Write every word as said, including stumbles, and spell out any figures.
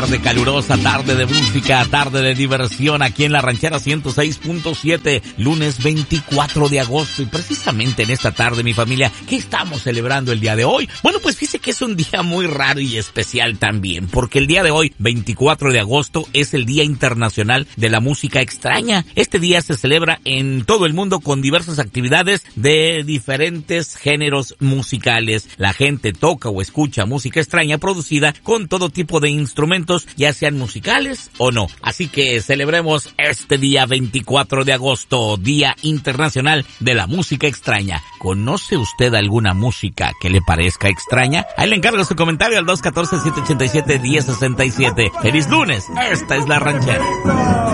Tarde calurosa, tarde de música, tarde de diversión aquí en La Ranchera ciento seis punto siete, lunes veinticuatro de agosto. Y precisamente en esta tarde, mi familia, ¿qué estamos celebrando el día de hoy? Bueno, pues fíjese que es un día muy raro y especial también, porque el día de hoy, veinticuatro de agosto, es el Día Internacional de la Música Extraña. Este día se celebra en todo el mundo con diversas actividades de diferentes géneros musicales. La gente toca o escucha música extraña producida con todo tipo de instrumentos, ya sean musicales o no. Así que celebremos este día veinticuatro de agosto, Día Internacional de la Música Extraña. ¿Conoce usted alguna música que le parezca extraña? Ahí le encargo su comentario al dos uno cuatro, siete ocho siete, uno cero seis siete. ¡Feliz lunes! Esta es La Ranchera.